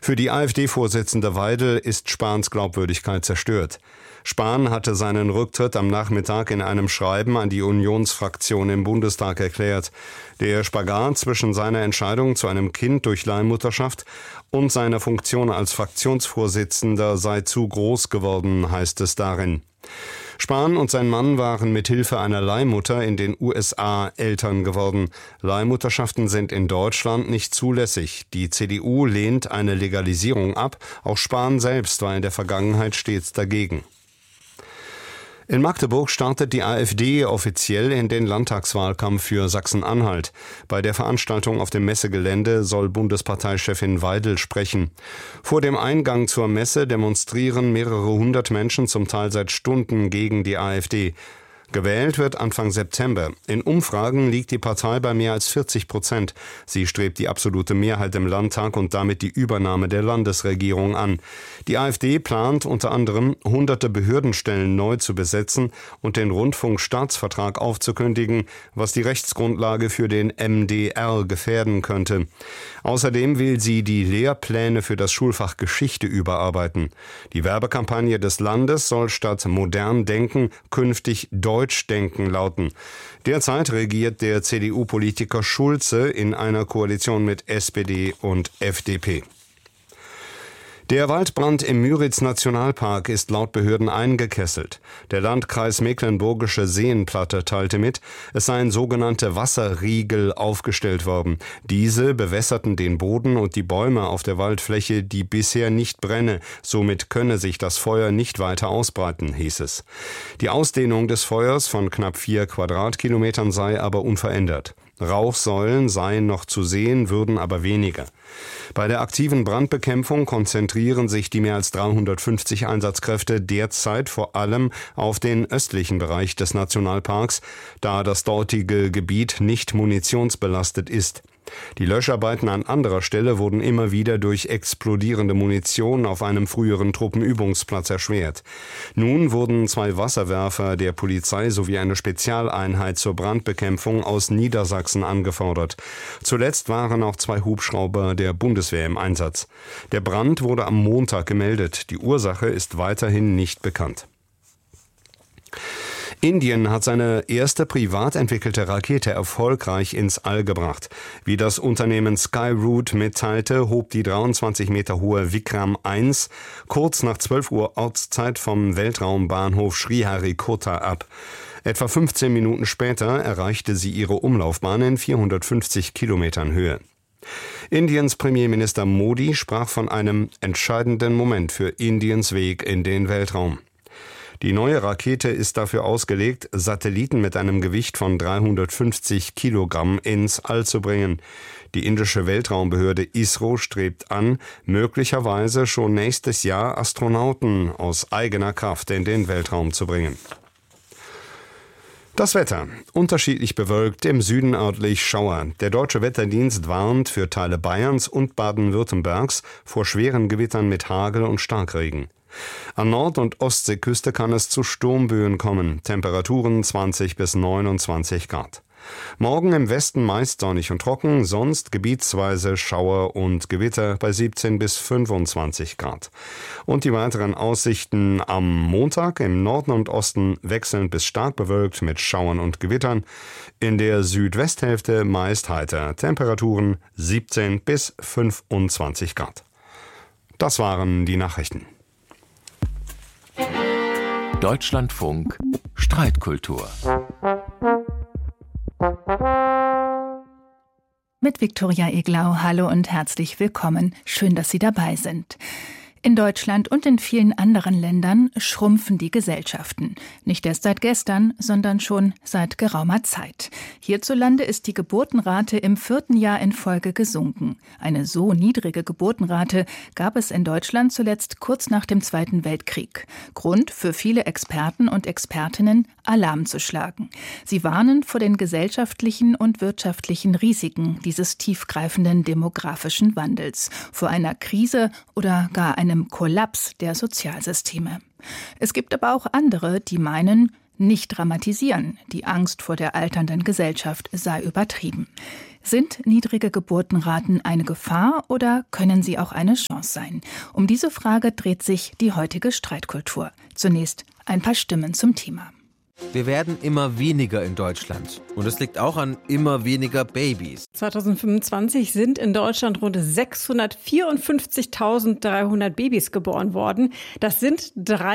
Für die AfD-Vorsitzende Weidel ist Spahns Glaubwürdigkeit zerstört. Spahn hatte seinen Rücktritt am Nachmittag in einem Schreiben an die Unionsfraktion im Bundestag erklärt. Der Spagat zwischen seiner Entscheidung zu einem Kind durch Leihmutterschaft und seiner Funktion als Fraktionsvorsitzender sei zu groß geworden, heißt es darin. Spahn und sein Mann waren mit Hilfe einer Leihmutter in den USA Eltern geworden. Leihmutterschaften sind in Deutschland nicht zulässig. Die CDU lehnt eine Legalisierung ab. Auch Spahn selbst war in der Vergangenheit stets dagegen. In Magdeburg startet die AfD offiziell in den Landtagswahlkampf für Sachsen-Anhalt. Bei der Veranstaltung auf dem Messegelände soll Bundesparteichefin Weidel sprechen. Vor dem Eingang zur Messe demonstrieren mehrere hundert Menschen zum Teil seit Stunden gegen die AfD. Gewählt wird Anfang September. In Umfragen liegt die Partei bei mehr als 40%. Sie strebt die absolute Mehrheit im Landtag und damit die Übernahme der Landesregierung an. Die AfD plant unter anderem, hunderte Behördenstellen neu zu besetzen und den Rundfunkstaatsvertrag aufzukündigen, was die Rechtsgrundlage für den MDR gefährden könnte. Außerdem will sie die Lehrpläne für das Schulfach Geschichte überarbeiten. Die Werbekampagne des Landes soll statt modern denken künftig Deutschdenken lauten. Derzeit regiert der CDU-Politiker Schulze in einer Koalition mit SPD und FDP. Der Waldbrand im Müritz-Nationalpark ist laut Behörden eingekesselt. Der Landkreis Mecklenburgische Seenplatte teilte mit, es seien sogenannte Wasserriegel aufgestellt worden. Diese bewässerten den Boden und die Bäume auf der Waldfläche, die bisher nicht brenne. Somit könne sich das Feuer nicht weiter ausbreiten, hieß es. Die Ausdehnung des Feuers von knapp 4 Quadratkilometern sei aber unverändert. Rauchsäulen seien noch zu sehen, würden aber weniger. Bei der aktiven Brandbekämpfung konzentrieren sich die mehr als 350 Einsatzkräfte derzeit vor allem auf den östlichen Bereich des Nationalparks, da das dortige Gebiet nicht munitionsbelastet ist. Die Löscharbeiten an anderer Stelle wurden immer wieder durch explodierende Munition auf einem früheren Truppenübungsplatz erschwert. Nun wurden 2 Wasserwerfer der Polizei sowie eine Spezialeinheit zur Brandbekämpfung aus Niedersachsen angefordert. Zuletzt waren auch 2 Hubschrauber der Bundeswehr im Einsatz. Der Brand wurde am Montag gemeldet. Die Ursache ist weiterhin nicht bekannt. Indien hat seine erste privat entwickelte Rakete erfolgreich ins All gebracht. Wie das Unternehmen Skyroot mitteilte, hob die 23 Meter hohe Vikram 1 kurz nach 12 Uhr Ortszeit vom Weltraumbahnhof Sriharikota ab. Etwa 15 Minuten später erreichte sie ihre Umlaufbahn in 450 Kilometern Höhe. Indiens Premierminister Modi sprach von einem entscheidenden Moment für Indiens Weg in den Weltraum. Die neue Rakete ist dafür ausgelegt, Satelliten mit einem Gewicht von 350 Kilogramm ins All zu bringen. Die indische Weltraumbehörde ISRO strebt an, möglicherweise schon nächstes Jahr Astronauten aus eigener Kraft in den Weltraum zu bringen. Das Wetter. Unterschiedlich bewölkt, im Süden örtlich Schauer. Der Deutsche Wetterdienst warnt für Teile Bayerns und Baden-Württembergs vor schweren Gewittern mit Hagel und Starkregen. An Nord- und Ostseeküste kann es zu Sturmböen kommen. Temperaturen 20 bis 29 Grad. Morgen im Westen meist sonnig und trocken, sonst gebietsweise Schauer und Gewitter bei 17 bis 25 Grad. Und die weiteren Aussichten am Montag im Norden und Osten wechselnd bis stark bewölkt mit Schauern und Gewittern. In der Südwesthälfte meist heiter. Temperaturen 17 bis 25 Grad. Das waren die Nachrichten. Deutschlandfunk Streitkultur. Mit Viktoria Eglau, hallo und herzlich willkommen. Schön, dass Sie dabei sind. In Deutschland und in vielen anderen Ländern schrumpfen die Gesellschaften. Nicht erst seit gestern, sondern schon seit geraumer Zeit. Hierzulande ist die Geburtenrate im 4. Jahr in Folge gesunken. Eine so niedrige Geburtenrate gab es in Deutschland zuletzt kurz nach dem Zweiten Weltkrieg. Grund für viele Experten und Expertinnen, Alarm zu schlagen. Sie warnen vor den gesellschaftlichen und wirtschaftlichen Risiken dieses tiefgreifenden demografischen Wandels, vor einer Krise oder gar einem Kollaps der Sozialsysteme. Es gibt aber auch andere, die meinen, nicht dramatisieren, die Angst vor der alternden Gesellschaft sei übertrieben. Sind niedrige Geburtenraten eine Gefahr oder können sie auch eine Chance sein? Um diese Frage dreht sich die heutige Streitkultur. Zunächst ein paar Stimmen zum Thema. Wir werden immer weniger in Deutschland. Und es liegt auch an immer weniger Babys. 2025 sind in Deutschland rund 654.300 Babys geboren worden. Das sind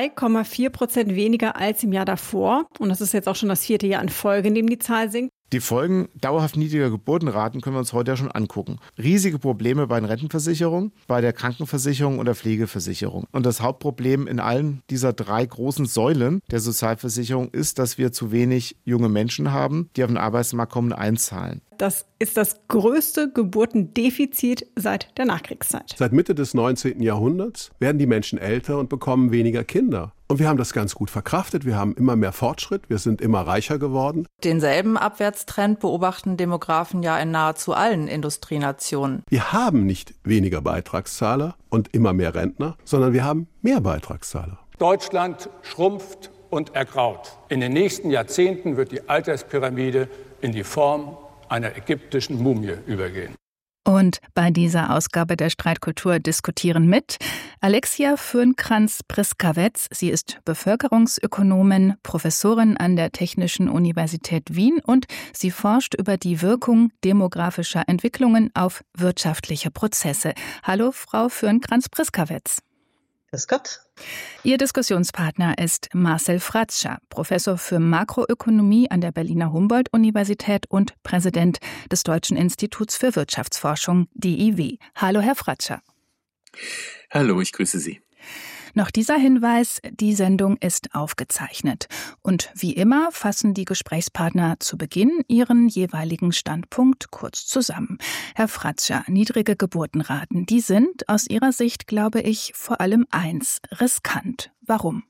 3,4% weniger als im Jahr davor. Und das ist jetzt auch schon das 4. Jahr in Folge, in dem die Zahl sinkt. Die Folgen dauerhaft niedriger Geburtenraten können wir uns heute ja schon angucken. Riesige Probleme bei den Rentenversicherungen, bei der Krankenversicherung und der Pflegeversicherung. Und das Hauptproblem in allen dieser 3 großen Säulen der Sozialversicherung ist, dass wir zu wenig junge Menschen haben, die auf den Arbeitsmarkt kommen und einzahlen. Das ist das größte Geburtendefizit seit der Nachkriegszeit. Seit Mitte des 19. Jahrhunderts werden die Menschen älter und bekommen weniger Kinder. Und wir haben das ganz gut verkraftet. Wir haben immer mehr Fortschritt. Wir sind immer reicher geworden. Denselben Abwärtstrend beobachten Demografen ja in nahezu allen Industrienationen. Wir haben nicht weniger Beitragszahler und immer mehr Rentner, sondern wir haben mehr Beitragszahler. Deutschland schrumpft und ergraut. In den nächsten Jahrzehnten wird die Alterspyramide in die Form einer ägyptischen Mumie übergehen. Und bei dieser Ausgabe der Streitkultur diskutieren mit Alexia Fürnkranz-Priskawetz. Sie ist Bevölkerungsökonomin, Professorin an der Technischen Universität Wien und sie forscht über die Wirkung demografischer Entwicklungen auf wirtschaftliche Prozesse. Hallo, Frau Fürnkranz-Priskawetz. Grüß Gott. Ihr Diskussionspartner ist Marcel Fratscher, Professor für Makroökonomie an der Berliner Humboldt-Universität und Präsident des Deutschen Instituts für Wirtschaftsforschung, DIW. Hallo, Herr Fratscher. Hallo, ich grüße Sie. Noch dieser Hinweis, die Sendung ist aufgezeichnet. Und wie immer fassen die Gesprächspartner zu Beginn ihren jeweiligen Standpunkt kurz zusammen. Herr Fratscher, niedrige Geburtenraten, die sind aus Ihrer Sicht, glaube ich, vor allem eins: riskant. Warum?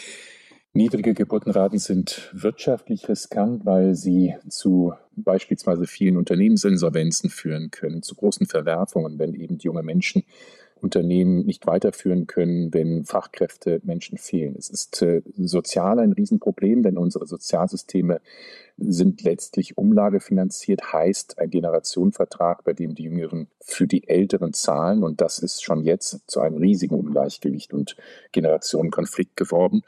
Niedrige Geburtenraten sind wirtschaftlich riskant, weil sie zu beispielsweise vielen Unternehmensinsolvenzen führen können, zu großen Verwerfungen, wenn eben junge Menschen Unternehmen nicht weiterführen können, wenn Fachkräfte Menschen fehlen. Es ist sozial ein Riesenproblem, denn unsere Sozialsysteme sind letztlich umlagefinanziert, heißt ein Generationenvertrag, bei dem die Jüngeren für die Älteren zahlen. Und das ist schon jetzt zu einem riesigen Ungleichgewicht und Generationenkonflikt geworden.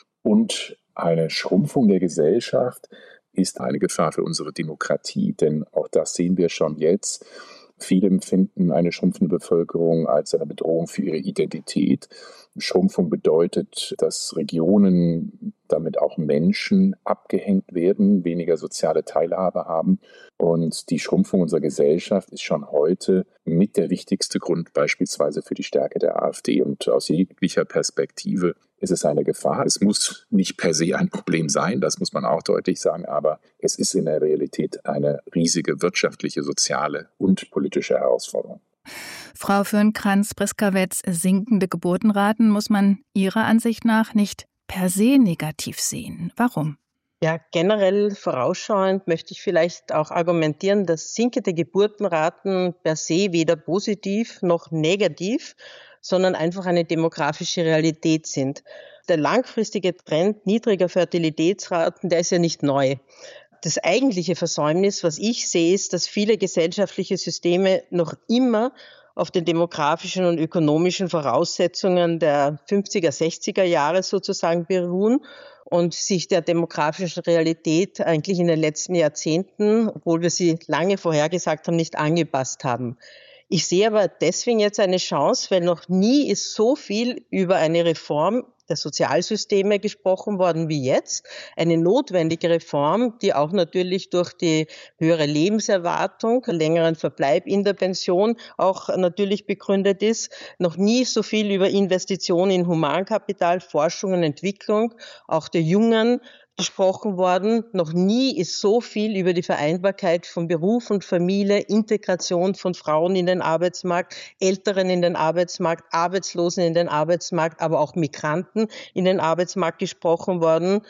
Und eine Schrumpfung der Gesellschaft ist eine Gefahr für unsere Demokratie, denn auch das sehen wir schon jetzt. Viele empfinden eine schrumpfende Bevölkerung als eine Bedrohung für ihre Identität. Schrumpfung bedeutet, dass Regionen, damit auch Menschen abgehängt werden, weniger soziale Teilhabe haben. Und die Schrumpfung unserer Gesellschaft ist schon heute mit der wichtigste Grund beispielsweise für die Stärke der AfD. Und aus jeglicher Perspektive ist es eine Gefahr. Es muss nicht per se ein Problem sein, das muss man auch deutlich sagen, aber es ist in der Realität eine riesige wirtschaftliche, soziale und politische Herausforderung. Frau Fürnkranz-Priskawetz, sinkende Geburtenraten muss man Ihrer Ansicht nach nicht per se negativ sehen. Warum? Ja, generell vorausschauend möchte ich vielleicht auch argumentieren, dass sinkende Geburtenraten per se weder positiv noch negativ, sondern einfach eine demografische Realität sind. Der langfristige Trend niedriger Fertilitätsraten, der ist ja nicht neu. Das eigentliche Versäumnis, was ich sehe, ist, dass viele gesellschaftliche Systeme noch immer auf den demografischen und ökonomischen Voraussetzungen der 50er, 60er Jahre sozusagen beruhen und sich der demografischen Realität eigentlich in den letzten Jahrzehnten, obwohl wir sie lange vorhergesagt haben, nicht angepasst haben. Ich sehe aber deswegen jetzt eine Chance, weil noch nie ist so viel über eine Reform der Sozialsysteme gesprochen worden wie jetzt. Eine notwendige Reform, die auch natürlich durch die höhere Lebenserwartung, längeren Verbleib in der Pension auch natürlich begründet ist. Noch nie so viel über Investitionen in Humankapital, Forschung und Entwicklung, auch der Jungen, gesprochen worden. Noch nie ist so viel über die Vereinbarkeit von Beruf und Familie, Integration von Frauen in den Arbeitsmarkt, Älteren in den Arbeitsmarkt, Arbeitslosen in den Arbeitsmarkt, aber auch Migranten in den Arbeitsmarkt gesprochen worden.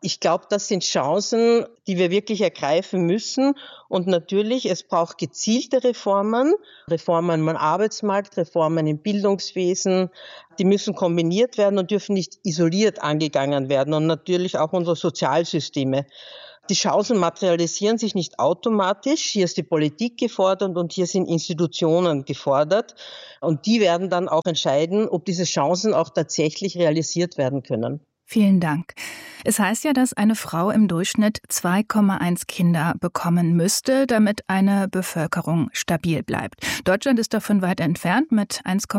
Ich glaube, das sind Chancen, die wir wirklich ergreifen müssen. Und natürlich, es braucht gezielte Reformen im Arbeitsmarkt, Reformen im Bildungswesen. Die müssen kombiniert werden und dürfen nicht isoliert angegangen werden. Und natürlich auch unsere Sozialsysteme. Die Chancen materialisieren sich nicht automatisch. Hier ist die Politik gefordert und hier sind Institutionen gefordert. Und die werden dann auch entscheiden, ob diese Chancen auch tatsächlich realisiert werden können. Vielen Dank. Es heißt ja, dass eine Frau im Durchschnitt 2,1 Kinder bekommen müsste, damit eine Bevölkerung stabil bleibt. Deutschland ist davon weit entfernt mit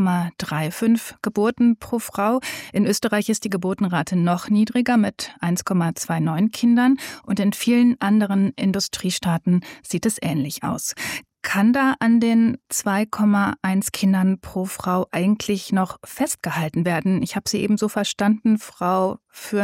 1,35 Geburten pro Frau. In Österreich ist die Geburtenrate noch niedriger mit 1,29 Kindern und in vielen anderen Industriestaaten sieht es ähnlich aus. Kann da an den 2,1 Kindern pro Frau eigentlich noch festgehalten werden? Ich habe Sie eben so verstanden, Frau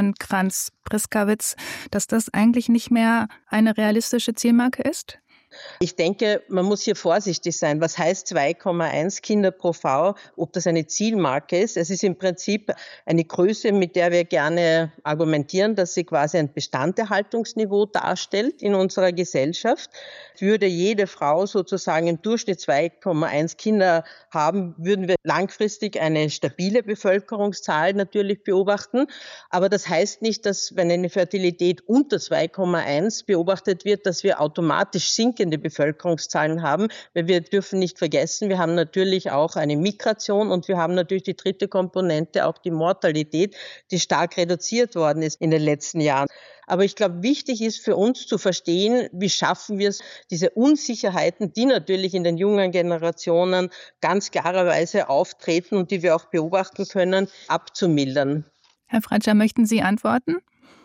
Fürnkrans-Priskawitz, dass das eigentlich nicht mehr eine realistische Zielmarke ist? Ich denke, man muss hier vorsichtig sein. Was heißt 2,1 Kinder pro Frau? Ob das eine Zielmarke ist? Es ist im Prinzip eine Größe, mit der wir gerne argumentieren, dass sie quasi ein Bestanderhaltungsniveau darstellt in unserer Gesellschaft. Würde jede Frau sozusagen im Durchschnitt 2,1 Kinder haben, würden wir langfristig eine stabile Bevölkerungszahl natürlich beobachten. Aber das heißt nicht, dass wenn eine Fertilität unter 2,1 beobachtet wird, dass wir automatisch sinkende Bevölkerungszahlen haben, weil wir dürfen nicht vergessen, wir haben natürlich auch eine Migration und wir haben natürlich die dritte Komponente, auch die Mortalität, die stark reduziert worden ist in den letzten Jahren. Aber ich glaube, wichtig ist für uns zu verstehen, wie schaffen wir es, diese Unsicherheiten, die natürlich in den jungen Generationen ganz klarerweise auftreten und die wir auch beobachten können, abzumildern. Herr Fratscher, möchten Sie antworten?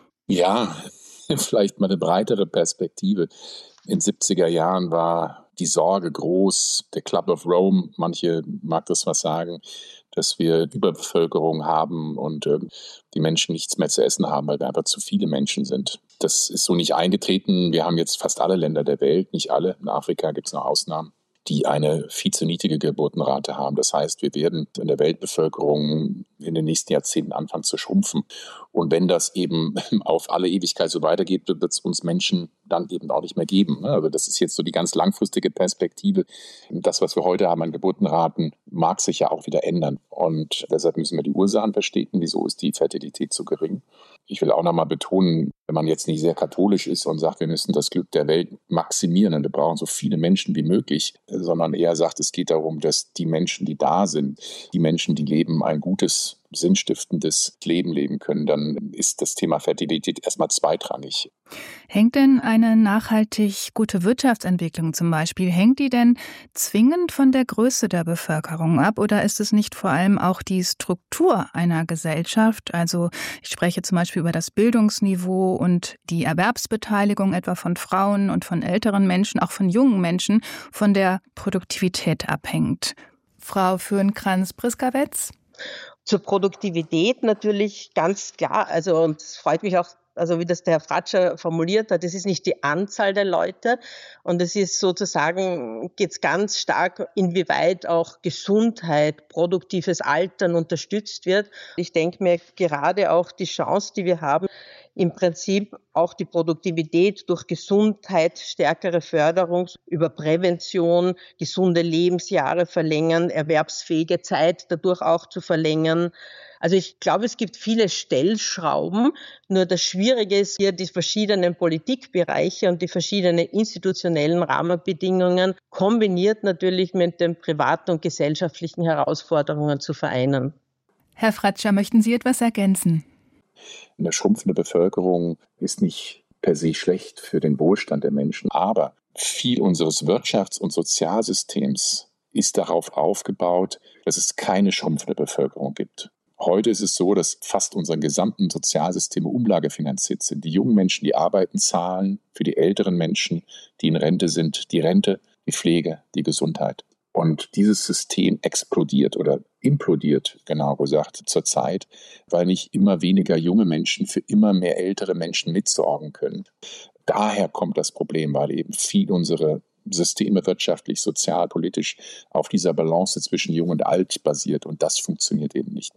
Ja, vielleicht mal eine breitere Perspektive. In den 70er Jahren war die Sorge groß, der Club of Rome, manche mag das was sagen, dass wir Überbevölkerung haben und die Menschen nichts mehr zu essen haben, weil wir einfach zu viele Menschen sind. Das ist so nicht eingetreten. Wir haben jetzt fast alle Länder der Welt, nicht alle, in Afrika gibt es noch Ausnahmen, die eine viel zu niedrige Geburtenrate haben. Das heißt, wir werden in der Weltbevölkerung in den nächsten Jahrzehnten anfangen zu schrumpfen. Und wenn das eben auf alle Ewigkeit so weitergeht, wird es uns Menschen dann eben auch nicht mehr geben. Also das ist jetzt so die ganz langfristige Perspektive. Das, was wir heute haben an Geburtenraten, mag sich ja auch wieder ändern. Und deshalb müssen wir die Ursachen verstehen. Wieso ist die Fertilität so gering? Ich will auch nochmal betonen, wenn man jetzt nicht sehr katholisch ist und sagt, wir müssen das Glück der Welt maximieren und wir brauchen so viele Menschen wie möglich, sondern eher sagt, es geht darum, dass die Menschen, die da sind, die Menschen, die leben, ein gutes, sinnstiftendes Leben leben können, dann ist das Thema Fertilität erstmal zweitrangig. Hängt denn eine nachhaltig gute Wirtschaftsentwicklung zum Beispiel, hängt die denn zwingend von der Größe der Bevölkerung ab oder ist es nicht vor allem auch die Struktur einer Gesellschaft? Also ich spreche zum Beispiel über das Bildungsniveau und die Erwerbsbeteiligung etwa von Frauen und von älteren Menschen, auch von jungen Menschen, von der Produktivität abhängt. Frau Fürnkrans-Priskawitz? Zur Produktivität natürlich ganz klar, also und es freut mich auch, also wie das der Herr Fratscher formuliert hat, es ist nicht die Anzahl der Leute und es ist sozusagen, geht es ganz stark, inwieweit auch Gesundheit, produktives Altern unterstützt wird. Ich denke mir gerade auch die Chance, die wir haben, im Prinzip auch die Produktivität durch Gesundheit, stärkere Förderung, über Prävention, gesunde Lebensjahre verlängern, erwerbsfähige Zeit dadurch auch zu verlängern. Also ich glaube, es gibt viele Stellschrauben, nur das Schwierige ist hier, die verschiedenen Politikbereiche und die verschiedenen institutionellen Rahmenbedingungen kombiniert natürlich mit den privaten und gesellschaftlichen Herausforderungen zu vereinen. Herr Fratscher, möchten Sie etwas ergänzen? Eine schrumpfende Bevölkerung ist nicht per se schlecht für den Wohlstand der Menschen, aber viel unseres Wirtschafts- und Sozialsystems ist darauf aufgebaut, dass es keine schrumpfende Bevölkerung gibt. Heute ist es so, dass fast unsere gesamten Sozialsysteme umlagefinanziert sind. Die jungen Menschen, die arbeiten, zahlen für die älteren Menschen, die in Rente sind, die Rente, die Pflege, die Gesundheit. Und dieses System explodiert oder implodiert, genau gesagt, zurzeit, weil nicht immer weniger junge Menschen für immer mehr ältere Menschen mitsorgen können. Daher kommt das Problem, weil eben viel unsere Systeme wirtschaftlich, sozial, politisch auf dieser Balance zwischen Jung und Alt basiert und das funktioniert eben nicht mehr.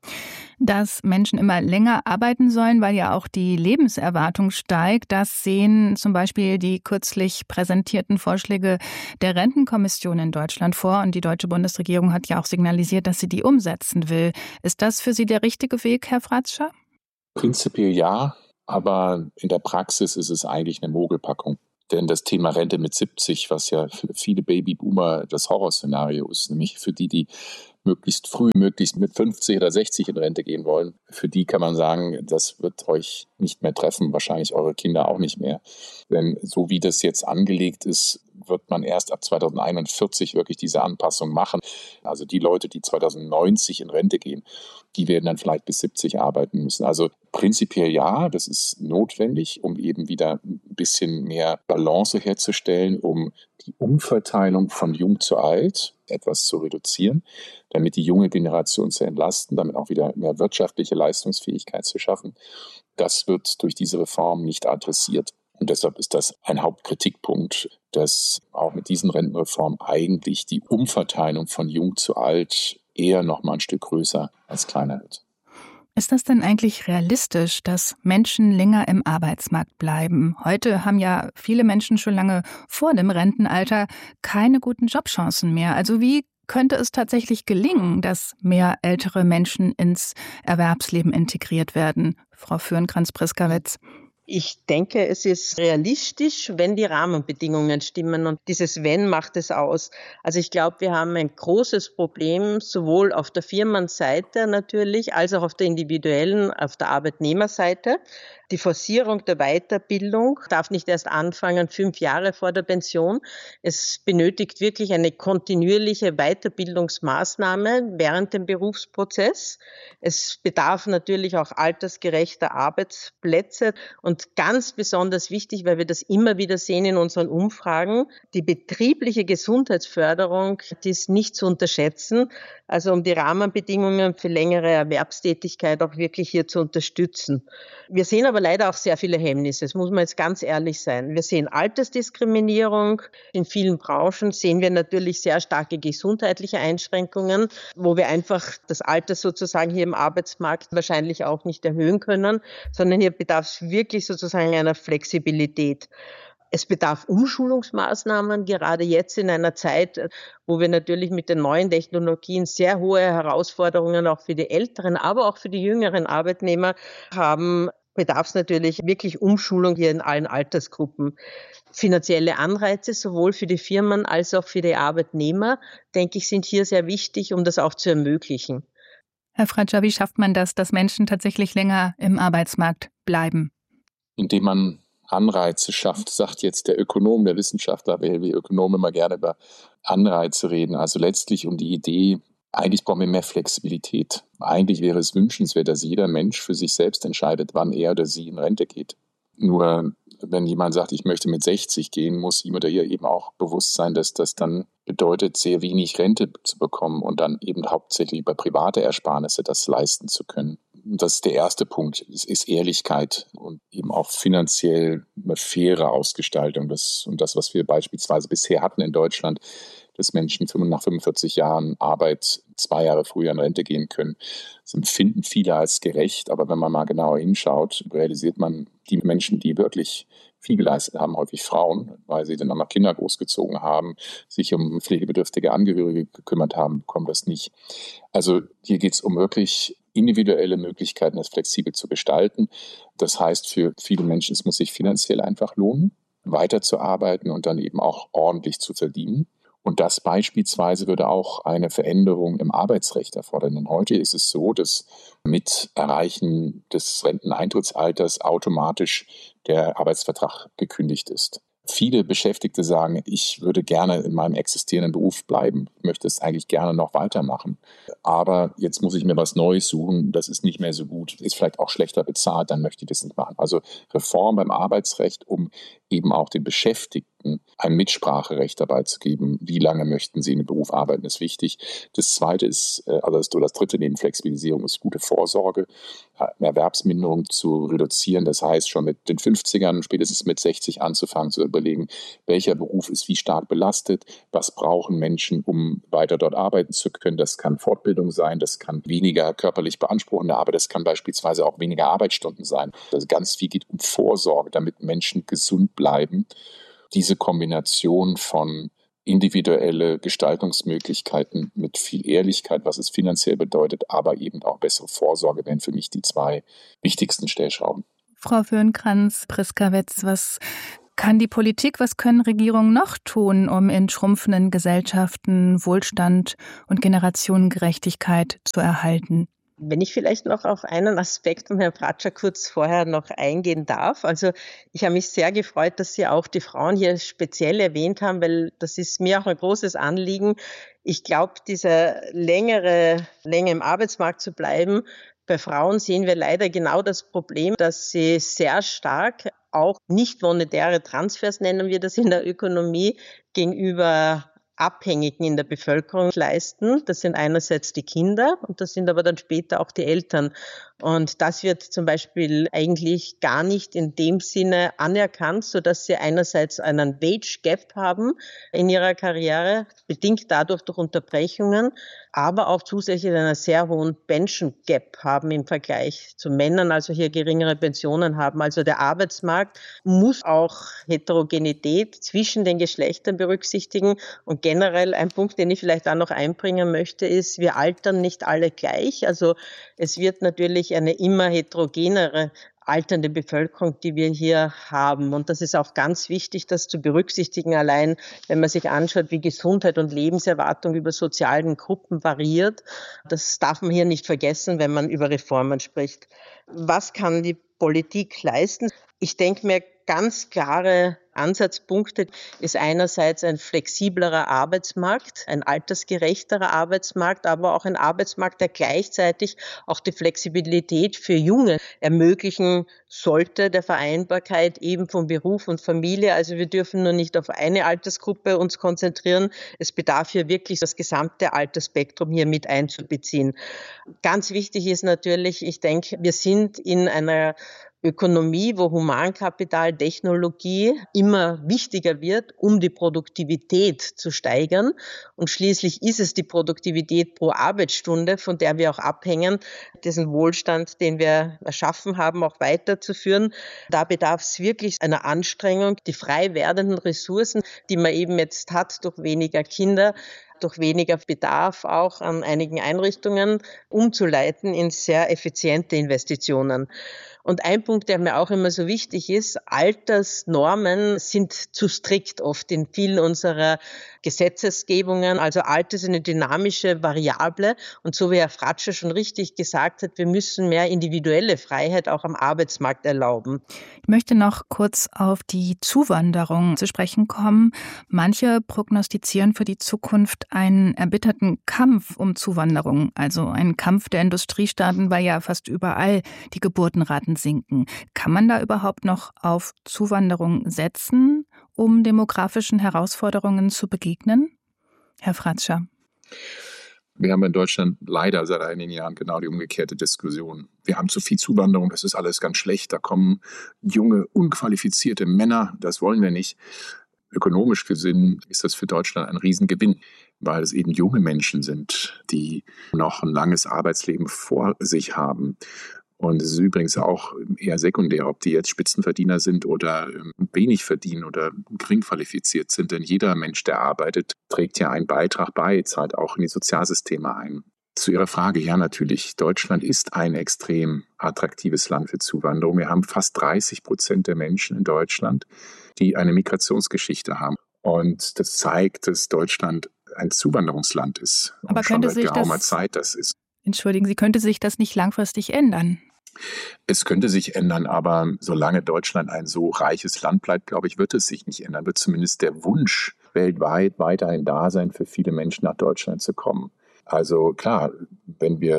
Dass Menschen immer länger arbeiten sollen, weil ja auch die Lebenserwartung steigt, das sehen zum Beispiel die kürzlich präsentierten Vorschläge der Rentenkommission in Deutschland vor. Und die deutsche Bundesregierung hat ja auch signalisiert, dass sie die umsetzen will. Ist das für Sie der richtige Weg, Herr Fratscher? Prinzipiell ja, aber in der Praxis ist es eigentlich eine Mogelpackung. Denn das Thema Rente mit 70, was ja für viele Babyboomer das Horrorszenario ist, nämlich für die möglichst früh, möglichst mit 50 oder 60 in Rente gehen wollen, für die kann man sagen, das wird euch nicht mehr treffen, wahrscheinlich eure Kinder auch nicht mehr. Denn so wie das jetzt angelegt ist, wird man erst ab 2041 wirklich diese Anpassung machen. Also die Leute, die 2090 in Rente gehen, die werden dann vielleicht bis 70 arbeiten müssen. Also prinzipiell ja, das ist notwendig, um eben wieder ein bisschen mehr Balance herzustellen, um die Umverteilung von jung zu alt etwas zu reduzieren, damit die junge Generation zu entlasten, damit auch wieder mehr wirtschaftliche Leistungsfähigkeit zu schaffen. Das wird durch diese Reform nicht adressiert. Und deshalb ist das ein Hauptkritikpunkt, dass auch mit diesen Rentenreformen eigentlich die Umverteilung von jung zu alt eher noch mal ein Stück größer als kleiner wird. Ist das denn eigentlich realistisch, dass Menschen länger im Arbeitsmarkt bleiben? Heute haben ja viele Menschen schon lange vor dem Rentenalter keine guten Jobchancen mehr. Also wie könnte es tatsächlich gelingen, dass mehr ältere Menschen ins Erwerbsleben integriert werden? Frau Fürnkranz-Priskawitz. Ich denke, es ist realistisch, wenn die Rahmenbedingungen stimmen, und dieses Wenn macht es aus. Also ich glaube, wir haben ein großes Problem, sowohl auf der Firmenseite natürlich, als auch auf der individuellen, auf der Arbeitnehmerseite. Die Forcierung der Weiterbildung darf nicht erst anfangen 5 Jahre vor der Pension. Es benötigt wirklich eine kontinuierliche Weiterbildungsmaßnahme während dem Berufsprozess. Es bedarf natürlich auch altersgerechter Arbeitsplätze. Und ganz besonders wichtig, weil wir das immer wieder sehen in unseren Umfragen, die betriebliche Gesundheitsförderung, die ist nicht zu unterschätzen. Also um die Rahmenbedingungen für längere Erwerbstätigkeit auch wirklich hier zu unterstützen. Wir sehen aber leider auch sehr viele Hemmnisse, das muss man jetzt ganz ehrlich sein. Wir sehen Altersdiskriminierung. In vielen Branchen sehen wir natürlich sehr starke gesundheitliche Einschränkungen, wo wir einfach das Alter sozusagen hier im Arbeitsmarkt wahrscheinlich auch nicht erhöhen können, sondern hier bedarf es wirklich sozusagen einer Flexibilität. Es bedarf Umschulungsmaßnahmen, gerade jetzt in einer Zeit, wo wir natürlich mit den neuen Technologien sehr hohe Herausforderungen auch für die älteren, aber auch für die jüngeren Arbeitnehmer haben, bedarf es natürlich wirklich Umschulung hier in allen Altersgruppen. Finanzielle Anreize sowohl für die Firmen als auch für die Arbeitnehmer, denke ich, sind hier sehr wichtig, um das auch zu ermöglichen. Herr Fratscher, wie schafft man das, dass Menschen tatsächlich länger im Arbeitsmarkt bleiben? Indem man Anreize schafft, sagt jetzt der Ökonom, der Wissenschaftler, weil wir Ökonomen immer gerne über Anreize reden. Also letztlich um die Idee, eigentlich brauchen wir mehr Flexibilität. Eigentlich wäre es wünschenswert, dass jeder Mensch für sich selbst entscheidet, wann er oder sie in Rente geht. Nur wenn jemand sagt, ich möchte mit 60 gehen, muss ihm oder ihr eben auch bewusst sein, dass das dann bedeutet, sehr wenig Rente zu bekommen und dann eben hauptsächlich über private Ersparnisse das leisten zu können. Das ist der erste Punkt. Es ist Ehrlichkeit und eben auch finanziell eine faire Ausgestaltung. Und das, was wir beispielsweise bisher hatten in Deutschland, dass Menschen nach 45 Jahren Arbeit 2 Jahre früher in Rente gehen können. Das empfinden viele als gerecht, aber wenn man mal genauer hinschaut, realisiert man, die Menschen, die wirklich viel geleistet haben, häufig Frauen, weil sie dann einmal Kinder großgezogen haben, sich um pflegebedürftige Angehörige gekümmert haben, bekommen das nicht. Also hier geht es um wirklich individuelle Möglichkeiten, das flexibel zu gestalten. Das heißt für viele Menschen, es muss sich finanziell einfach lohnen, weiterzuarbeiten und dann eben auch ordentlich zu verdienen. Und das beispielsweise würde auch eine Veränderung im Arbeitsrecht erfordern. Denn heute ist es so, dass mit Erreichen des Renteneintrittsalters automatisch der Arbeitsvertrag gekündigt ist. Viele Beschäftigte sagen, ich würde gerne in meinem existierenden Beruf bleiben. Ich möchte es eigentlich gerne noch weitermachen. Aber jetzt muss ich mir was Neues suchen. Das ist nicht mehr so gut. Ist vielleicht auch schlechter bezahlt. Dann möchte ich das nicht machen. Also Reform beim Arbeitsrecht, um eben auch den Beschäftigten Leuten ein Mitspracherecht dabei zu geben. Wie lange möchten sie in dem Beruf arbeiten, ist wichtig. Das Zweite ist, das Dritte neben Flexibilisierung ist gute Vorsorge, Erwerbsminderung zu reduzieren. Das heißt, schon mit den 50ern, spätestens mit 60 anzufangen zu überlegen, welcher Beruf ist wie stark belastet, was brauchen Menschen, um weiter dort arbeiten zu können. Das kann Fortbildung sein, das kann weniger körperlich beanspruchende Arbeit, das kann beispielsweise auch weniger Arbeitsstunden sein. Also ganz viel geht um Vorsorge, damit Menschen gesund bleiben. Diese Kombination von individuelle Gestaltungsmöglichkeiten mit viel Ehrlichkeit, was es finanziell bedeutet, aber eben auch bessere Vorsorge wären für mich die 2 wichtigsten Stellschrauben. Frau Föhn-Kranz-Priskawetz, was kann die Politik, was können Regierungen noch tun, um in schrumpfenden Gesellschaften Wohlstand und Generationengerechtigkeit zu erhalten? Wenn ich vielleicht noch auf einen Aspekt von Herrn Fratscher kurz vorher noch eingehen darf. Also ich habe mich sehr gefreut, dass Sie auch die Frauen hier speziell erwähnt haben, weil das ist mir auch ein großes Anliegen. Ich glaube, diese längere Länge im Arbeitsmarkt zu bleiben, bei Frauen sehen wir leider genau das Problem, dass sie sehr stark auch nicht monetäre Transfers, nennen wir das in der Ökonomie, gegenüber Abhängigen in der Bevölkerung leisten. Das sind einerseits die Kinder und das sind aber dann später auch die Eltern. Und das wird zum Beispiel eigentlich gar nicht in dem Sinne anerkannt, sodass sie einerseits einen Wage Gap haben in ihrer Karriere, bedingt dadurch durch Unterbrechungen, aber auch zusätzlich einen sehr hohen Pension Gap haben im Vergleich zu Männern, also hier geringere Pensionen haben. Also der Arbeitsmarkt muss auch Heterogenität zwischen den Geschlechtern berücksichtigen. Und generell ein Punkt, den ich vielleicht auch noch einbringen möchte, ist, wir altern nicht alle gleich. Also es wird natürlich eine immer heterogenere alternde Bevölkerung, die wir hier haben. Und das ist auch ganz wichtig, das zu berücksichtigen, allein wenn man sich anschaut, wie Gesundheit und Lebenserwartung über sozialen Gruppen variiert. Das darf man hier nicht vergessen, wenn man über Reformen spricht. Was kann die Politik leisten? Ich denke mir, ganz klare Ansatzpunkte ist einerseits ein flexiblerer Arbeitsmarkt, ein altersgerechterer Arbeitsmarkt, aber auch ein Arbeitsmarkt, der gleichzeitig auch die Flexibilität für Junge ermöglichen sollte, der Vereinbarkeit eben von Beruf und Familie. Also wir dürfen nur nicht auf eine Altersgruppe uns konzentrieren. Es bedarf hier wirklich, das gesamte Altersspektrum hier mit einzubeziehen. Ganz wichtig ist natürlich, ich denke, wir sind in einer Ökonomie, wo Humankapital, Technologie immer wichtiger wird, um die Produktivität zu steigern. Und schließlich ist es die Produktivität pro Arbeitsstunde, von der wir auch abhängen, diesen Wohlstand, den wir erschaffen haben, auch weiterzuführen. Da bedarf es wirklich einer Anstrengung, die frei werdenden Ressourcen, die man eben jetzt hat durch weniger Kinder, durch weniger Bedarf auch an einigen Einrichtungen, umzuleiten in sehr effiziente Investitionen. Und ein Punkt, der mir auch immer so wichtig ist, Altersnormen sind zu strikt oft in vielen unserer Gesetzesgebungen. Also Alter ist eine dynamische Variable. Und so wie Herr Fratscher schon richtig gesagt hat, wir müssen mehr individuelle Freiheit auch am Arbeitsmarkt erlauben. Ich möchte noch kurz auf die Zuwanderung zu sprechen kommen. Manche prognostizieren für die Zukunft einen erbitterten Kampf um Zuwanderung, also einen Kampf der Industriestaaten, weil ja fast überall die Geburtenraten sinken. Kann man da überhaupt noch auf Zuwanderung setzen, um demografischen Herausforderungen zu begegnen? Herr Fratscher. Wir haben in Deutschland leider seit einigen Jahren genau die umgekehrte Diskussion. Wir haben zu viel Zuwanderung, das ist alles ganz schlecht. Da kommen junge, unqualifizierte Männer, das wollen wir nicht. Ökonomisch gesehen ist das für Deutschland ein Riesengewinn, weil es eben junge Menschen sind, die noch ein langes Arbeitsleben vor sich haben. Und es ist übrigens auch eher sekundär, ob die jetzt Spitzenverdiener sind oder wenig verdienen oder gering qualifiziert sind. Denn jeder Mensch, der arbeitet, trägt ja einen Beitrag bei, zahlt auch in die Sozialsysteme ein. Zu Ihrer Frage, ja natürlich, Deutschland ist ein extrem attraktives Land für Zuwanderung. Wir haben fast 30% der Menschen in Deutschland, die eine Migrationsgeschichte haben. Und das zeigt, dass Deutschland ein Zuwanderungsland ist. Aber schon könnte seit sich geraumer Zeit das ist. Entschuldigen Sie, könnte sich das nicht langfristig ändern? Es könnte sich ändern, aber solange Deutschland ein so reiches Land bleibt, glaube ich, wird es sich nicht ändern. Wird zumindest der Wunsch weltweit weiterhin da sein, für viele Menschen nach Deutschland zu kommen. Also klar, wenn wir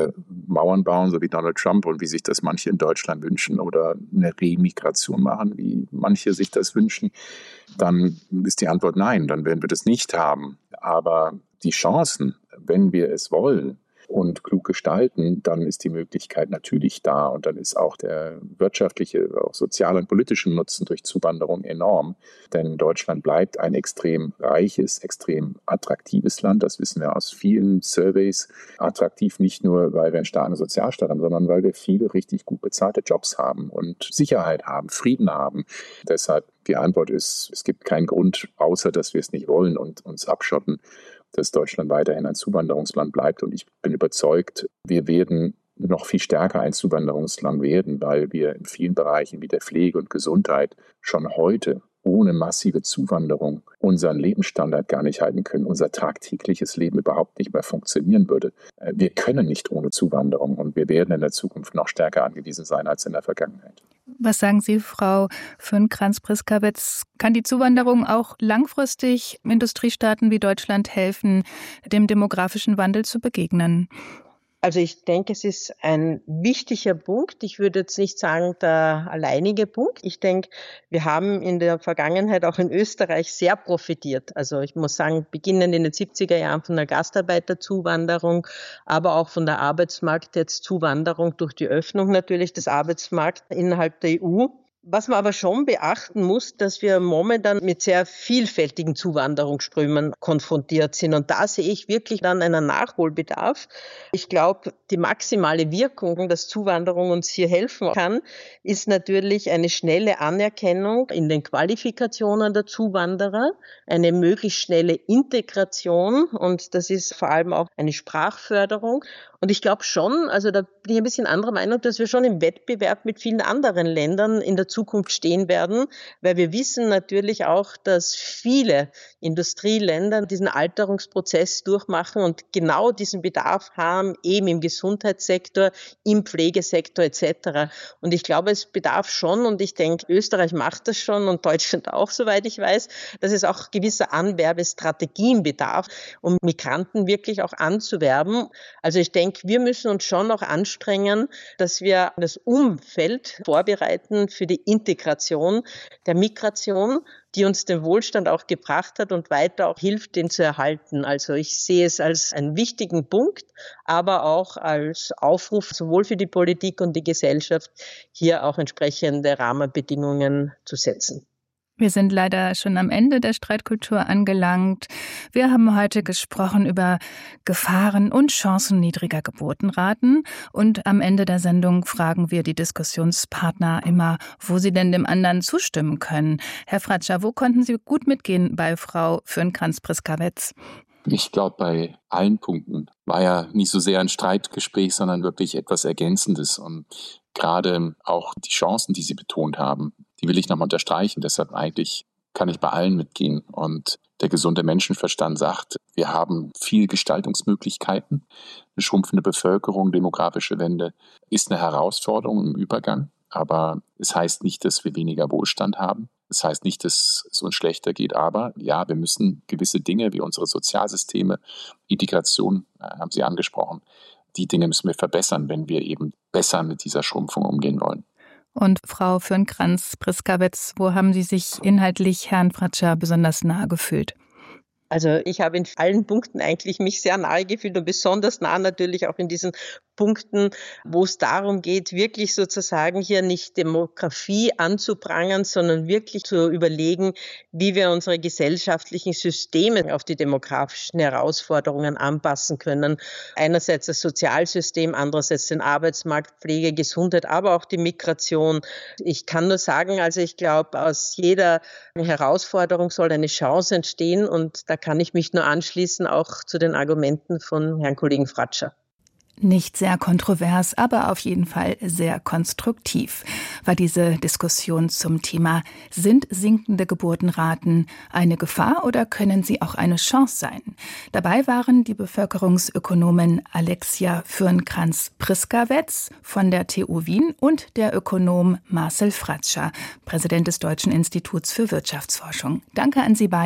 Mauern bauen, so wie Donald Trump und wie sich das manche in Deutschland wünschen oder eine Remigration machen, wie manche sich das wünschen, dann ist die Antwort nein, dann werden wir das nicht haben. Aber die Chancen, wenn wir es wollen und klug gestalten, dann ist die Möglichkeit natürlich da und dann ist auch der wirtschaftliche, auch soziale und politische Nutzen durch Zuwanderung enorm. Denn Deutschland bleibt ein extrem reiches, extrem attraktives Land, das wissen wir aus vielen Surveys. Attraktiv nicht nur, weil wir einen starken Sozialstaat haben, sondern weil wir viele richtig gut bezahlte Jobs haben und Sicherheit haben, Frieden haben. Deshalb die Antwort ist, es gibt keinen Grund, außer dass wir es nicht wollen und uns abschotten, dass Deutschland weiterhin ein Zuwanderungsland bleibt. Und ich bin überzeugt, wir werden noch viel stärker ein Zuwanderungsland werden, weil wir in vielen Bereichen wie der Pflege und Gesundheit schon heute ohne massive Zuwanderung unseren Lebensstandard gar nicht halten können, unser tagtägliches Leben überhaupt nicht mehr funktionieren würde. Wir können nicht ohne Zuwanderung und wir werden in der Zukunft noch stärker angewiesen sein als in der Vergangenheit. Was sagen Sie, Frau Fürnkrans-Priskawetz? Kann die Zuwanderung auch langfristig Industriestaaten wie Deutschland helfen, dem demografischen Wandel zu begegnen? Also ich denke, es ist ein wichtiger Punkt. Ich würde jetzt nicht sagen, der alleinige Punkt. Ich denke, wir haben in der Vergangenheit auch in Österreich sehr profitiert. Also ich muss sagen, beginnend in den 70er Jahren von der Gastarbeiterzuwanderung, aber auch von der Arbeitsmarktzuwanderung durch die Öffnung natürlich des Arbeitsmarkts innerhalb der EU. Was man aber schon beachten muss, dass wir momentan mit sehr vielfältigen Zuwanderungsströmen konfrontiert sind. Und da sehe ich wirklich dann einen Nachholbedarf. Ich glaube, die maximale Wirkung, dass Zuwanderung uns hier helfen kann, ist natürlich eine schnelle Anerkennung in den Qualifikationen der Zuwanderer, eine möglichst schnelle Integration. Und das ist vor allem auch eine Sprachförderung. Und ich glaube schon, also da bin ich ein bisschen anderer Meinung, dass wir schon im Wettbewerb mit vielen anderen Ländern in der Zukunft stehen werden, weil wir wissen natürlich auch, dass viele Industrieländer diesen Alterungsprozess durchmachen und genau diesen Bedarf haben, eben im Gesundheitssektor, im Pflegesektor etc. Und ich glaube, es bedarf schon, und ich denke, Österreich macht das schon und Deutschland auch, soweit ich weiß, dass es auch gewisser Anwerbestrategien bedarf, um Migranten wirklich auch anzuwerben. Also ich denke, wir müssen uns schon noch anstrengen, dass wir das Umfeld vorbereiten für die Integration der Migration, die uns den Wohlstand auch gebracht hat und weiter auch hilft, den zu erhalten. Also ich sehe es als einen wichtigen Punkt, aber auch als Aufruf sowohl für die Politik und die Gesellschaft, hier auch entsprechende Rahmenbedingungen zu setzen. Wir sind leider schon am Ende der Streitkultur angelangt. Wir haben heute gesprochen über Gefahren und Chancen niedriger Geburtenraten. Und am Ende der Sendung fragen wir die Diskussionspartner immer, wo sie denn dem anderen zustimmen können. Herr Fratscher, wo konnten Sie gut mitgehen bei Frau Fürnkrans-Priskawetz? Ich glaube, bei allen Punkten war ja nicht so sehr ein Streitgespräch, sondern wirklich etwas Ergänzendes. Und gerade auch die Chancen, die Sie betont haben, die will ich nochmal unterstreichen. Deshalb eigentlich kann ich bei allen mitgehen. Und der gesunde Menschenverstand sagt, wir haben viel Gestaltungsmöglichkeiten. Eine schrumpfende Bevölkerung, demografische Wende ist eine Herausforderung im Übergang. Aber es heißt nicht, dass wir weniger Wohlstand haben. Es heißt nicht, dass es uns schlechter geht. Aber ja, wir müssen gewisse Dinge wie unsere Sozialsysteme, Integration, haben Sie angesprochen, die Dinge müssen wir verbessern, wenn wir eben besser mit dieser Schrumpfung umgehen wollen. Und Frau Fürnkrans-Priskawetz, wo haben Sie sich inhaltlich Herrn Fratscher besonders nahe gefühlt? Also ich habe in allen Punkten eigentlich mich sehr nahe gefühlt und besonders nah natürlich auch in diesen Punkten, wo es darum geht, wirklich sozusagen hier nicht Demografie anzuprangern, sondern wirklich zu überlegen, wie wir unsere gesellschaftlichen Systeme auf die demografischen Herausforderungen anpassen können. Einerseits das Sozialsystem, andererseits den Arbeitsmarkt, Pflege, Gesundheit, aber auch die Migration. Ich kann nur sagen, also ich glaube, aus jeder Herausforderung soll eine Chance entstehen und da kann ich mich nur anschließen, auch zu den Argumenten von Herrn Kollegen Fratscher. Nicht sehr kontrovers, aber auf jeden Fall sehr konstruktiv war diese Diskussion zum Thema: Sind sinkende Geburtenraten eine Gefahr oder können sie auch eine Chance sein? Dabei waren die Bevölkerungsökonomin Alexia Fürnkrans-Priskawetz von der TU Wien und der Ökonom Marcel Fratscher, Präsident des Deutschen Instituts für Wirtschaftsforschung. Danke an Sie beide.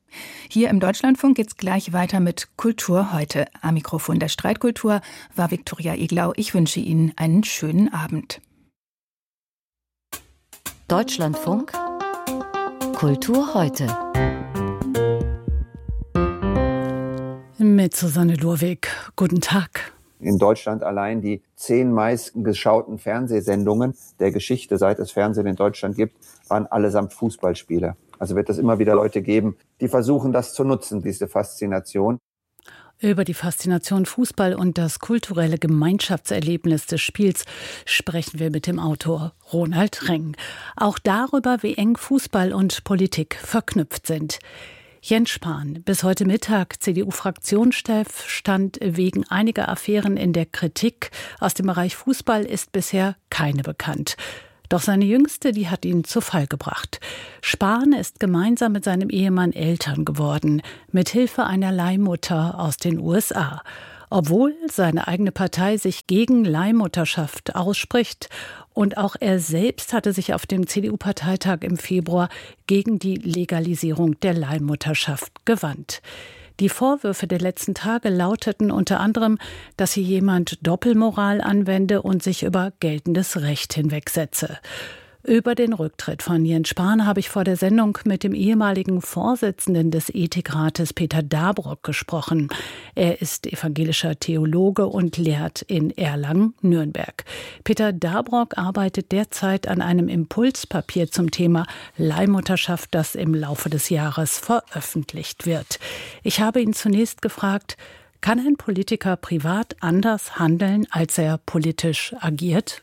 Hier im Deutschlandfunk geht's gleich weiter mit Kultur heute. Am Mikrofon der Streitkultur war Viktoria Eglau. Ich wünsche Ihnen einen schönen Abend. Deutschlandfunk Kultur heute. Mit Susanne Lurwig. Guten Tag. In Deutschland allein die 10 meistgeschauten Fernsehsendungen der Geschichte, seit es Fernsehen in Deutschland gibt, waren allesamt Fußballspiele. Also wird es immer wieder Leute geben, die versuchen, das zu nutzen, diese Faszination. Über die Faszination Fußball und das kulturelle Gemeinschaftserlebnis des Spiels sprechen wir mit dem Autor Ronald Reng. Auch darüber, wie eng Fußball und Politik verknüpft sind. Jens Spahn, bis heute Mittag CDU-Fraktionschef, stand wegen einiger Affären in der Kritik. Aus dem Bereich Fußball ist bisher keine bekannt. Doch seine jüngste, die hat ihn zu Fall gebracht. Spahn ist gemeinsam mit seinem Ehemann Eltern geworden, mit Hilfe einer Leihmutter aus den USA. Obwohl seine eigene Partei sich gegen Leihmutterschaft ausspricht und auch er selbst hatte sich auf dem CDU-Parteitag im Februar gegen die Legalisierung der Leihmutterschaft gewandt. Die Vorwürfe der letzten Tage lauteten unter anderem, dass hier jemand Doppelmoral anwende und sich über geltendes Recht hinwegsetze. Über den Rücktritt von Jens Spahn habe ich vor der Sendung mit dem ehemaligen Vorsitzenden des Ethikrates Peter Dabrock gesprochen. Er ist evangelischer Theologe und lehrt in Erlangen-Nürnberg. Peter Dabrock arbeitet derzeit an einem Impulspapier zum Thema Leihmutterschaft, das im Laufe des Jahres veröffentlicht wird. Ich habe ihn zunächst gefragt, kann ein Politiker privat anders handeln, als er politisch agiert?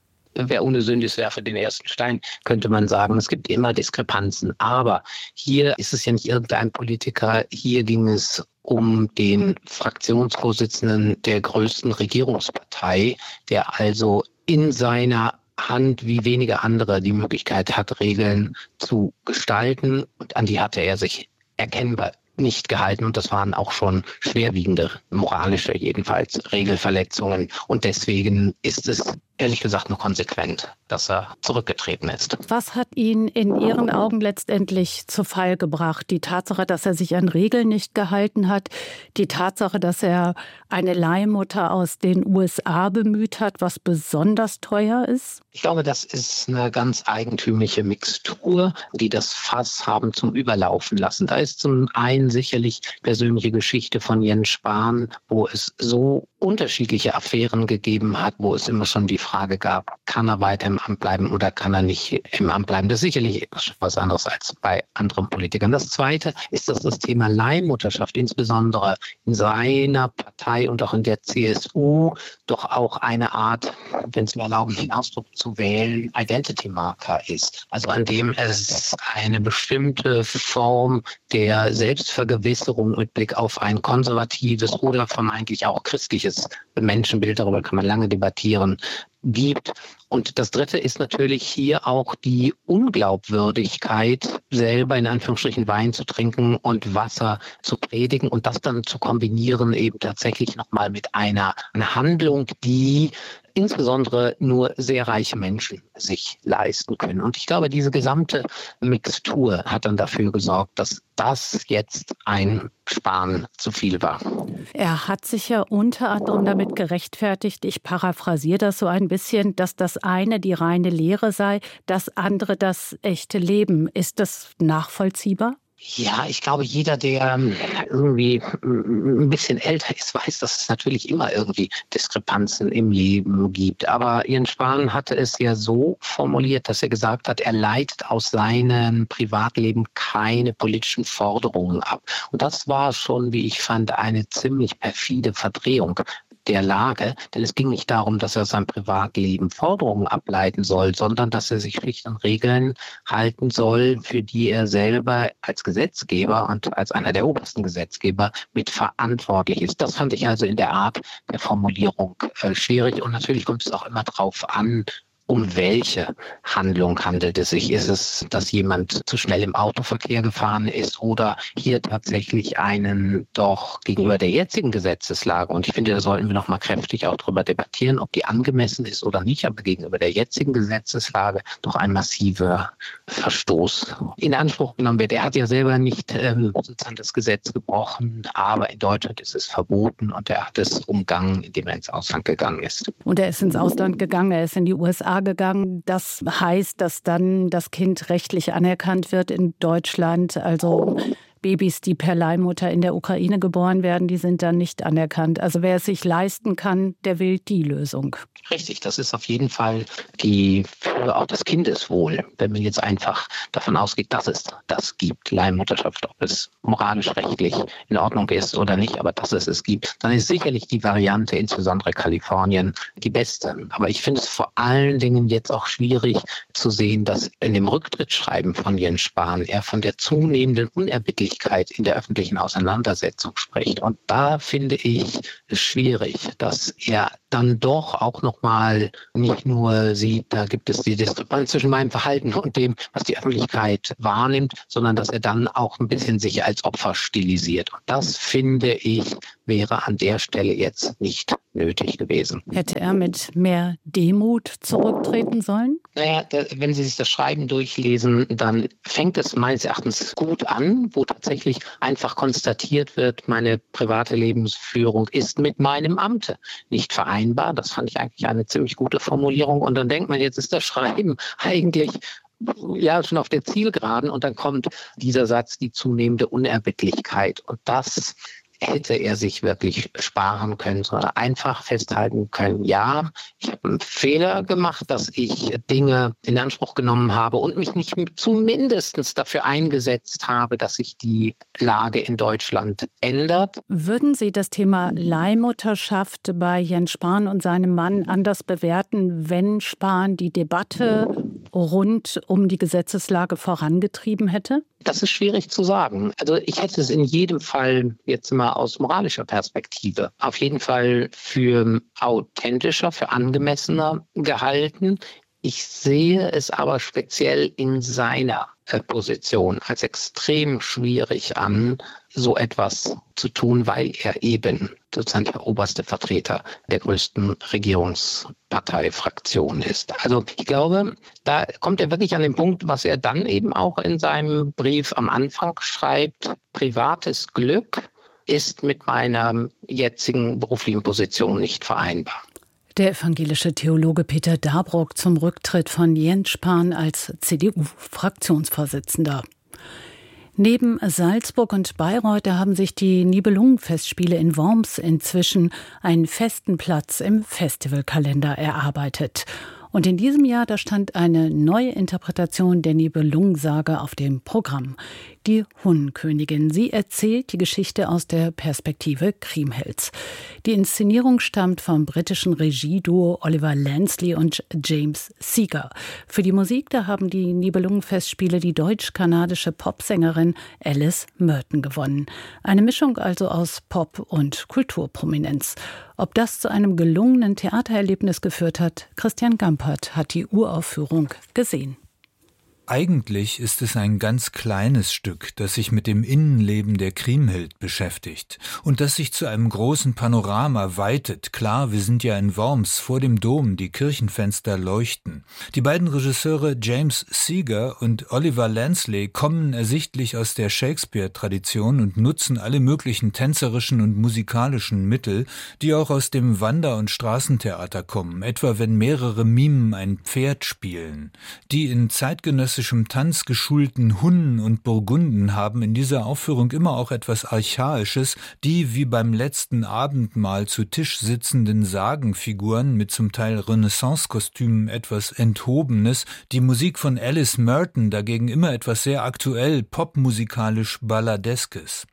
Wer ohne Sünde ist, werfe den ersten Stein, könnte man sagen. Es gibt immer Diskrepanzen. Aber hier ist es ja nicht irgendein Politiker. Hier ging es um den Fraktionsvorsitzenden der größten Regierungspartei, der also in seiner Hand wie wenige andere die Möglichkeit hat, Regeln zu gestalten. Und an die hatte er sich erkennbar nicht gehalten. Und das waren auch schon schwerwiegende, moralische jedenfalls, Regelverletzungen. Und deswegen ist es ehrlich gesagt nur konsequent, dass er zurückgetreten ist. Was hat ihn in Ihren Augen letztendlich zu Fall gebracht? Die Tatsache, dass er sich an Regeln nicht gehalten hat, die Tatsache, dass er eine Leihmutter aus den USA bemüht hat, was besonders teuer ist? Ich glaube, das ist eine ganz eigentümliche Mixtur, die das Fass haben zum Überlaufen lassen. Da ist zum einen sicherlich persönliche Geschichte von Jens Spahn, wo es so unterschiedliche Affären gegeben hat, wo es immer schon die Frage gab, kann er weiter im Amt bleiben oder kann er nicht im Amt bleiben? Das ist sicherlich was anderes als bei anderen Politikern. Das Zweite ist, dass das Thema Leihmutterschaft insbesondere in seiner Partei und auch in der CSU doch auch eine Art, wenn Sie mir erlauben, den Ausdruck zu wählen, Identity-Marker ist. Also an dem es eine bestimmte Form der Selbstvergewisserung mit Blick auf ein konservatives oder vermeintlich auch christliches Menschenbild, darüber kann man lange debattieren, gibt. Und das Dritte ist natürlich hier auch die Unglaubwürdigkeit, selber in Anführungsstrichen Wein zu trinken und Wasser zu predigen und das dann zu kombinieren eben tatsächlich nochmal mit einer Handlung, die insbesondere nur sehr reiche Menschen sich leisten können. Und ich glaube, diese gesamte Mixtur hat dann dafür gesorgt, dass das jetzt ein Spahn zu viel war. Er hat sich ja unter anderem damit gerechtfertigt, ich paraphrasiere das so ein bisschen, dass das eine die reine Lehre sei, das andere das echte Leben. Ist das nachvollziehbar? Ja, ich glaube, jeder, der irgendwie ein bisschen älter ist, weiß, dass es natürlich immer irgendwie Diskrepanzen im Leben gibt. Aber Jens Spahn hatte es ja so formuliert, dass er gesagt hat, er leitet aus seinem Privatleben keine politischen Forderungen ab. Und das war schon, wie ich fand, eine ziemlich perfide Verdrehung der Lage, denn es ging nicht darum, dass er sein Privatleben Forderungen ableiten soll, sondern dass er sich schlicht an Regeln halten soll, für die er selber als Gesetzgeber und als einer der obersten Gesetzgeber mitverantwortlich ist. Das fand ich also in der Art der Formulierung schwierig und natürlich kommt es auch immer drauf an, Um welche Handlung handelt es sich? Ist es, dass jemand zu schnell im Autoverkehr gefahren ist oder hier tatsächlich einen doch gegenüber der jetzigen Gesetzeslage, und ich finde, da sollten wir noch mal kräftig auch darüber debattieren, ob die angemessen ist oder nicht, aber gegenüber der jetzigen Gesetzeslage doch ein massiver Verstoß in Anspruch genommen wird. Er hat ja selber nicht sozusagen das Gesetz gebrochen, aber in Deutschland ist es verboten und er hat es umgangen, indem er ins Ausland gegangen ist. Und er ist ins Ausland gegangen, er ist in die USA gegangen. Das heißt, dass dann das Kind rechtlich anerkannt wird in Deutschland. Also Babys, die per Leihmutter in der Ukraine geboren werden, die sind dann nicht anerkannt. Also wer es sich leisten kann, der will die Lösung. Richtig, das ist auf jeden Fall für auch das Kindeswohl. Wenn man jetzt einfach davon ausgeht, dass es das gibt, Leihmutterschaft, ob es moralisch-rechtlich in Ordnung ist oder nicht, aber dass es gibt, dann ist sicherlich die Variante, insbesondere Kalifornien, die beste. Aber ich finde es vor allen Dingen jetzt auch schwierig zu sehen, dass in dem Rücktrittsschreiben von Jens Spahn er von der zunehmenden Unerbittlichkeit in der öffentlichen Auseinandersetzung spricht. Und da finde ich es schwierig, dass er dann doch auch nochmal nicht nur sieht, da gibt es die Diskrepanz zwischen meinem Verhalten und dem, was die Öffentlichkeit wahrnimmt, sondern dass er dann auch ein bisschen sich als Opfer stilisiert. Und das, finde ich, wäre an der Stelle jetzt nicht nötig gewesen. Hätte er mit mehr Demut zurücktreten sollen? Naja, wenn Sie sich das Schreiben durchlesen, dann fängt es meines Erachtens gut an, wo tatsächlich einfach konstatiert wird, meine private Lebensführung ist mit meinem Amte nicht vereinbar. Das fand ich eigentlich eine ziemlich gute Formulierung. Und dann denkt man, jetzt ist das Schreiben eigentlich schon auf der Zielgeraden und dann kommt dieser Satz, die zunehmende Unerbittlichkeit. Und das hätte er sich wirklich sparen können, sondern einfach festhalten können, ja, ich habe einen Fehler gemacht, dass ich Dinge in Anspruch genommen habe und mich nicht zumindest dafür eingesetzt habe, dass sich die Lage in Deutschland ändert. Würden Sie das Thema Leihmutterschaft bei Jens Spahn und seinem Mann anders bewerten, wenn Spahn die Debatte rund um die Gesetzeslage vorangetrieben hätte? Das ist schwierig zu sagen. Also ich hätte es in jedem Fall jetzt mal aus moralischer Perspektive auf jeden Fall für authentischer, für angemessener gehalten. Ich sehe es aber speziell in seiner Position als extrem schwierig an, so etwas zu tun, weil er eben sozusagen der oberste Vertreter der größten Regierungsparteifraktion ist. Also ich glaube, da kommt er wirklich an den Punkt, was er dann eben auch in seinem Brief am Anfang schreibt: Privates Glück ist mit meiner jetzigen beruflichen Position nicht vereinbar. Der evangelische Theologe Peter Dabrock zum Rücktritt von Jens Spahn als CDU-Fraktionsvorsitzender. Neben Salzburg und Bayreuth haben sich die Nibelungenfestspiele in Worms inzwischen einen festen Platz im Festivalkalender erarbeitet. Und in diesem Jahr, da stand eine neue Interpretation der Nibelungensage auf dem Programm. Die Hunnenkönigin. Sie erzählt die Geschichte aus der Perspektive Kriemhilds. Die Inszenierung stammt vom britischen Regieduo Oliver Lansley und James Seeger. Für die Musik, da haben die Nibelungenfestspiele die deutsch-kanadische Popsängerin Alice Merton gewonnen. Eine Mischung also aus Pop und Kulturprominenz. Ob das zu einem gelungenen Theatererlebnis geführt hat, Christian Gampert hat die Uraufführung gesehen. Eigentlich ist es ein ganz kleines Stück, das sich mit dem Innenleben der Kriemhild beschäftigt und das sich zu einem großen Panorama weitet. Klar, wir sind ja in Worms, vor dem Dom, die Kirchenfenster leuchten. Die beiden Regisseure James Seeger und Oliver Lansley kommen ersichtlich aus der Shakespeare-Tradition und nutzen alle möglichen tänzerischen und musikalischen Mittel, die auch aus dem Wander- und Straßentheater kommen, etwa wenn mehrere Mimen ein Pferd spielen. Die in zeitgenössischen Tanz geschulten Hunnen und Burgunden haben in dieser Aufführung immer auch etwas Archaisches, die wie beim letzten Abendmahl zu Tisch sitzenden Sagenfiguren mit zum Teil Renaissance-Kostümen etwas Enthobenes, die Musik von Alice Merton dagegen immer etwas sehr aktuell popmusikalisch Balladeskes.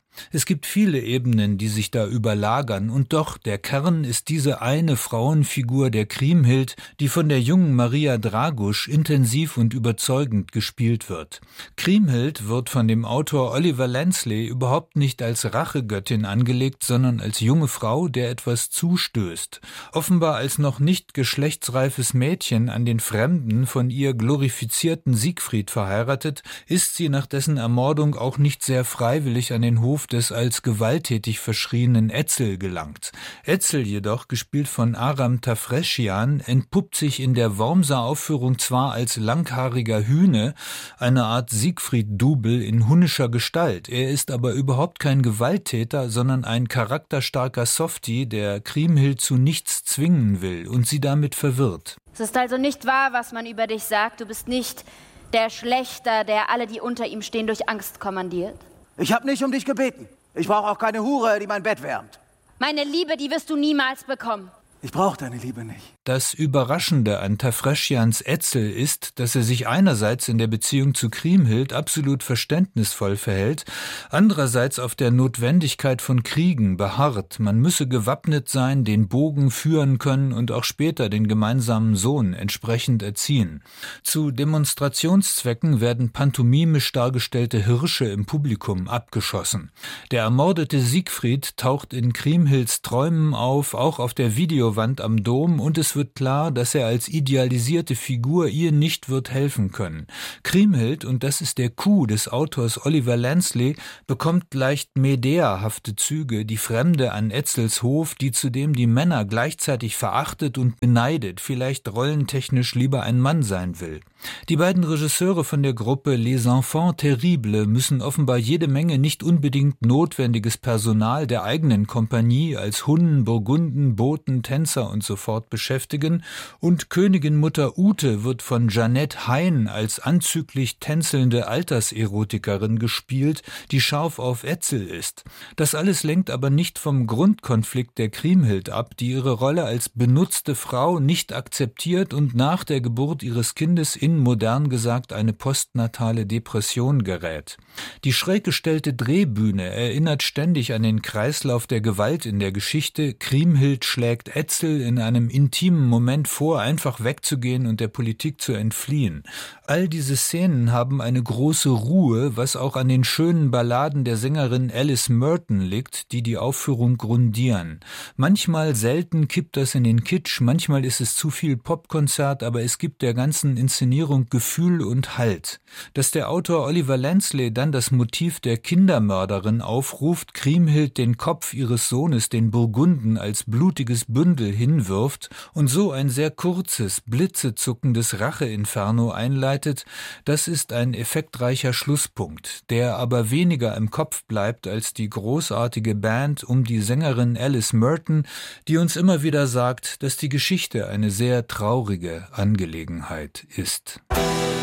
Es gibt viele Ebenen, die sich da überlagern, und doch, der Kern ist diese eine Frauenfigur der Kriemhild, die von der jungen Maria Dragusch intensiv und überzeugend gespielt wird. Kriemhild wird von dem Autor Oliver Lansley überhaupt nicht als Rachegöttin angelegt, sondern als junge Frau, der etwas zustößt. Offenbar als noch nicht geschlechtsreifes Mädchen an den fremden, von ihr glorifizierten Siegfried verheiratet, ist sie nach dessen Ermordung auch nicht sehr freiwillig an den Hof des als gewalttätig verschrienen Etzel gelangt. Etzel jedoch, gespielt von Aram Tafreschian, entpuppt sich in der Wormser-Aufführung zwar als langhaariger Hüne, eine Art Siegfried-Double in hunnischer Gestalt. Er ist aber überhaupt kein Gewalttäter, sondern ein charakterstarker Softie, der Kriemhild zu nichts zwingen will und sie damit verwirrt. Es ist also nicht wahr, was man über dich sagt. Du bist nicht der Schlächter, der alle, die unter ihm stehen, durch Angst kommandiert. Ich habe nicht um dich gebeten. Ich brauche auch keine Hure, die mein Bett wärmt. Meine Liebe, die wirst du niemals bekommen. Ich brauche deine Liebe nicht. Das Überraschende an Tafreschians Etzel ist, dass er sich einerseits in der Beziehung zu Kriemhild absolut verständnisvoll verhält, andererseits auf der Notwendigkeit von Kriegen beharrt. Man müsse gewappnet sein, den Bogen führen können und auch später den gemeinsamen Sohn entsprechend erziehen. Zu Demonstrationszwecken werden pantomimisch dargestellte Hirsche im Publikum abgeschossen. Der ermordete Siegfried taucht in Kriemhilds Träumen auf der Videowand am Dom, und es wird klar, dass er als idealisierte Figur ihr nicht wird helfen können. Kriemhild, und das ist der Coup des Autors Oliver Lansley, bekommt leicht Medea-hafte Züge, die Fremde an Etzels Hof, die zudem die Männer gleichzeitig verachtet und beneidet, vielleicht rollentechnisch lieber ein Mann sein will. Die beiden Regisseure von der Gruppe Les Enfants Terribles müssen offenbar jede Menge nicht unbedingt notwendiges Personal der eigenen Kompanie als Hunnen, Burgunden, Boten, Tänzer und so fort beschäftigen, und Königin Mutter Ute wird von Jeanette Hein als anzüglich tänzelnde Alterserotikerin gespielt, die scharf auf Etzel ist. Das alles lenkt aber nicht vom Grundkonflikt der Kriemhild ab, die ihre Rolle als benutzte Frau nicht akzeptiert und nach der Geburt ihres Kindes in modern gesagt eine postnatale Depression gerät. Die schräg gestellte Drehbühne erinnert ständig an den Kreislauf der Gewalt in der Geschichte. Kriemhild schlägt Etzel in einem intimen Moment vor, einfach wegzugehen und der Politik zu entfliehen. All diese Szenen haben eine große Ruhe, was auch an den schönen Balladen der Sängerin Alice Merton liegt, die die Aufführung grundieren. Manchmal, selten, kippt das in den Kitsch, manchmal ist es zu viel Popkonzert, aber es gibt der ganzen Inszenierung Gefühl und Halt. Dass der Autor Oliver Lansley dann das Motiv der Kindermörderin aufruft, Kriemhild den Kopf ihres Sohnes den Burgunden als blutiges Bündel hinwirft und so ein sehr kurzes, blitzezuckendes Racheinferno einleitet, das ist ein effektreicher Schlusspunkt, der aber weniger im Kopf bleibt als die großartige Band um die Sängerin Alice Merton, die uns immer wieder sagt, dass die Geschichte eine sehr traurige Angelegenheit ist.